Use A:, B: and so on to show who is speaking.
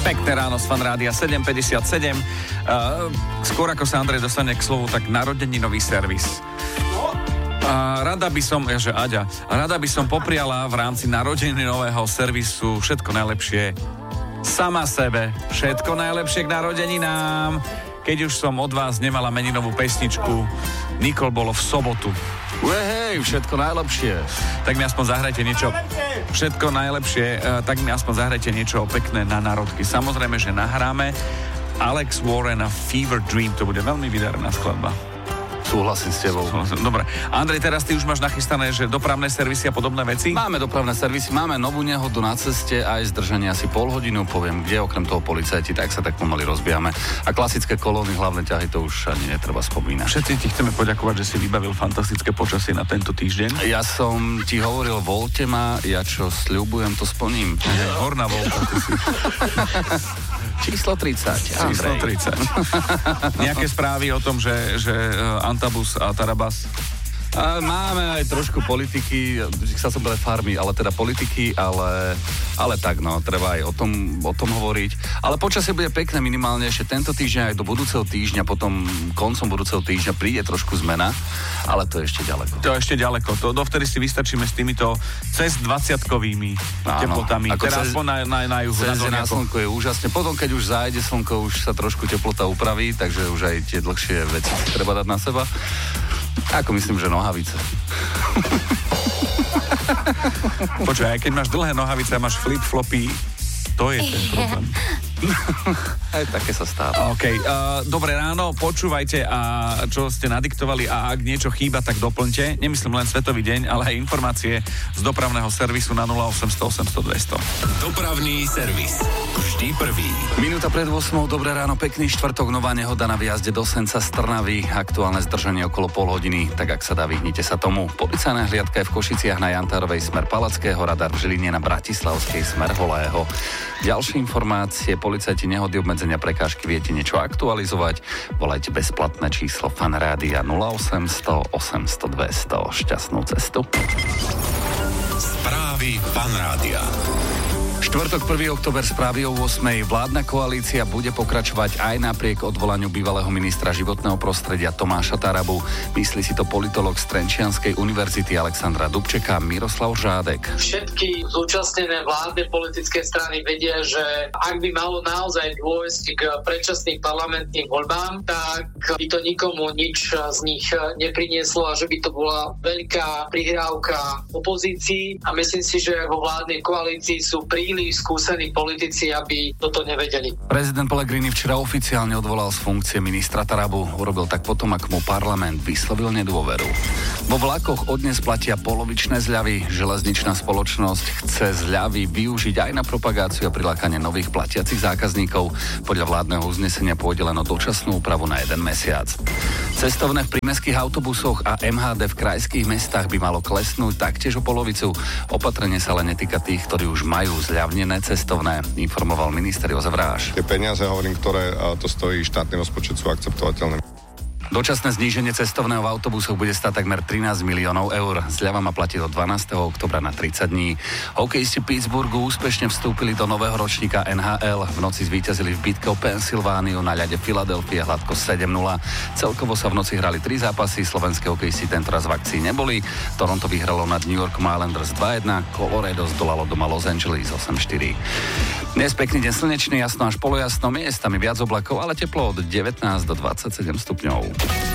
A: Pekné ráno z Fanrádia 7.57. Skôr ako sa Andrej dostane k slovu, tak narodeninový servis. Rada by som popriala v rámci narodeninového servisu všetko najlepšie sama sebe. Všetko najlepšie k narodeninám. Keď už som od vás nemala meninovú pesničku, Nikol bolo v sobotu.
B: Hej, všetko najlepšie.
A: Tak mi aspoň zahrajte niečo. Všetko najlepšie, tak mi aspoň zahrajte niečo pekné na národky. Samozrejme, že nahráme Alex Warren a Fever Dream. To bude veľmi vydarená skladba.
B: Súhlasím s tebou.
A: Dobre. Andrej, teraz ty už máš nachystané, že dopravné servisy a podobné veci?
B: Máme dopravné servisy, máme novú nehodu na ceste, aj zdržanie asi pol hodinu, poviem, kde okrem toho policajti, tak sa tak pomaly rozbijame. A klasické kolóny, hlavné ťahy, to už ani netreba spomínať.
A: Všetci ti chceme poďakovať, že si vybavil fantastické počasie na tento týždeň.
B: Ja som ti hovoril, voľte ma, ja čo sľubujem, to splním.
A: Horná voľta, ty si.
B: Číslo 30.
A: Číslo 30. Nejaké správy o tom, že Antabus a Tarabas?
B: Máme aj trošku politiky, sa som bol farmy, ale teda politiky, ale tak no, treba aj o tom hovoriť. Ale počasie bude pekné minimálne ešte tento týždeň aj do budúceho týždňa, potom koncom budúceho týždňa príde trošku zmena, ale to je ešte ďaleko.
A: To je ešte ďaleko, dovtedy si vystačíme s týmito cez 20-kovými teplotami. Teraz aspoň na juhu.
B: Cez na slnko je úžasne, potom keď už zájde slnko, už sa trošku teplota upraví, takže už aj tie dlhšie veci treba dať na seba. Ako myslím, že nohavice.
A: Počuj, aj keď máš dlhé nohavice a máš flip-flopy, to je ten problém.
B: Aj také sa stáva.
A: OK, dobré ráno, počúvajte a čo ste nadiktovali a ak niečo chýba, tak doplňte. Nemyslím len Svetový deň, ale aj informácie z dopravného servisu na 0800 800 200.
C: Dopravný servis. Vždy prvý.
B: Minúta pred 8, dobré ráno, pekný štvrtok, nová nehoda na výjazde do Senca z Trnavy, aktuálne zdržanie okolo pol hodiny, tak ak sa dá, vyhnite sa tomu. Policajná hliadka je v Košiciach na Jantárovej smer Palackého, radar v Žiline na Bratislavskej smer Holého. Ďalšie informácie, policajti nehody, obmedzenia, prekážky, viete niečo aktualizovať? Volajte bezplatné číslo Fanrádia 0800 800 200. Šťastnú cestu.
C: Správy Fanrádia.
B: Štvrtok 1. október, správy o 8. Vládna koalícia bude pokračovať aj napriek odvolaniu bývalého ministra životného prostredia Tomáša Tarabu. Myslí si to politolog z Trenčianskej univerzity Alexandra Dubčeka Miroslav Žádek.
D: Všetky zúčastnené vládne politické strany vedia, že ak by malo naozaj dôjsť k predčasným parlamentným voľbám, tak by to nikomu nič z nich neprinieslo a že by to bola veľká prihrávka opozícii. A myslím si, že vo vládnej koalícii sú príliš skúsení politici, aby toto nevedeli.
B: Prezident Pellegrini včera oficiálne odvolal z funkcie ministra Tarabu. Urobil tak potom, ak mu parlament vyslovil nedôveru. Vo vlakoch odnes platia polovičné zľavy. Železničná spoločnosť chce zľavy využiť aj na propagáciu a prilákanie nových platiacich zákazníkov. Podľa vládneho uznesenia pôjde len o dočasnú úpravu na 1 mesiac. Cestovné v prímestských autobusoch a MHD v krajských mestách by malo klesnúť taktiež o polovicu. Opatrenie sa ale netýka tých, ktorí už majú zľavnené cestovné, informoval minister Jozef Ráš.
E: Tie peniaze, ktoré to stojí štátny rozpočet, sú akceptovateľné.
B: Dočasné zníženie cestovného v autobusoch bude stáť takmer 13 miliónov eur. Zľava má platiť od 12. októbra na 30 dní. Hokejisti Pittsburghu úspešne vstúpili do nového ročníka NHL. V noci zvíťazili v bitke o Pensylvániu na ľade Filadelfie hladko 7-0. Celkovo sa v noci hrali 3 zápasy. Slovenské hokejisti tentoraz v akcii neboli. Toronto vyhralo nad New York Islanders 2-1. Colorado zdolalo doma Los Angeles 8-4. Dnes pekný deň, slnečný, jasno až polojasno, miestami viac oblakov, ale teplo od 19 do 27 stupňov.